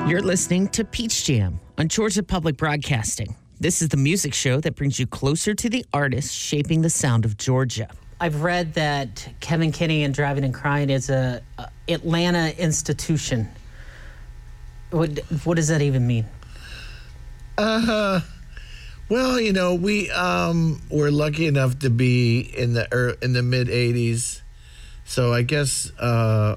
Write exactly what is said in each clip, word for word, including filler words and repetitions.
You're listening to Peach Jam on Georgia Public Broadcasting. This is the music show that brings you closer to the artists shaping the sound of Georgia. I've read that Kevin Kinney and Driving and Crying is a, a Atlanta institution. What what does that even mean? Uh, well, you know, we um were lucky enough to be in the er, in the mid eighties, so I guess uh.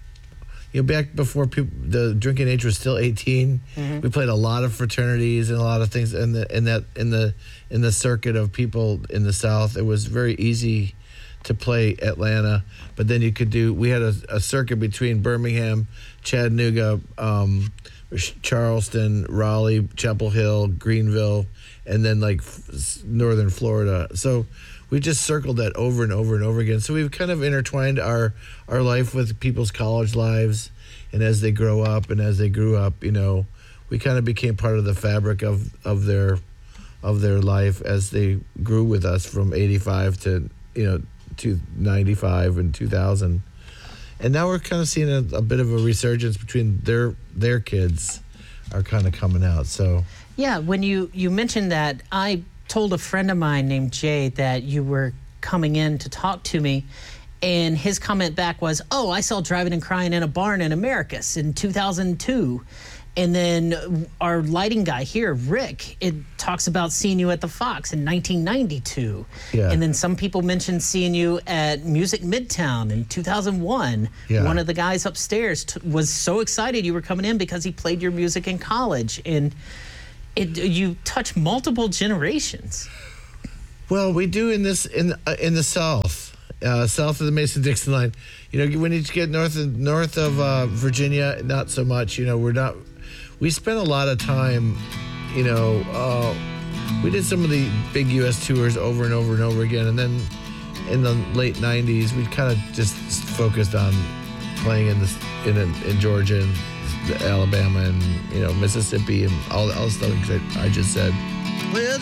You know, back before people, the drinking age was still eighteen, mm-hmm. we played a lot of fraternities and a lot of things in the in that in the in the circuit of people in the South. It was very easy to play Atlanta, but then you could do. We had a, a circuit between Birmingham, Chattanooga, um, Charleston, Raleigh, Chapel Hill, Greenville, and then like northern Florida. So we just circled that over and over and over again. So we've kind of intertwined our our life with people's college lives, and as they grow up and as they grew up, you know, we kind of became part of the fabric of, of their of their life as they grew with us from eighty-five to, you know, to ninety-five and two thousand. And now we're kind of seeing a, a bit of a resurgence between their their kids are kind of coming out. So yeah, when you you mentioned that, I told a friend of mine named Jay that you were coming in to talk to me, and his comment back was, oh, I saw Driving and Crying in a barn in Americus in two thousand two. And then our lighting guy here, Rick, it talks about seeing you at the Fox in nineteen ninety-two. Yeah. And then some people mentioned seeing you at Music Midtown in two thousand one. Yeah. One of the guys upstairs t- was so excited you were coming in because he played your music in college. And It, you touch multiple generations. Well, we do in this in uh, in the South, uh, south of the Mason-Dixon line. You know, when you get north of north of uh, Virginia, not so much. You know, we're not. We spent a lot of time. You know, uh, we did some of the big U S tours over and over and over again, and then in the late nineties, we kind of just focused on playing in this in in Georgia and Alabama and, you know, Mississippi and all, all the stuff that I just said. Well,